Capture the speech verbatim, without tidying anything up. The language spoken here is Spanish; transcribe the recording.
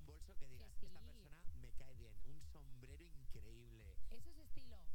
un bolso que digas, Que sí. esta persona me cae bien, un sombrero increíble. Eso es estilo.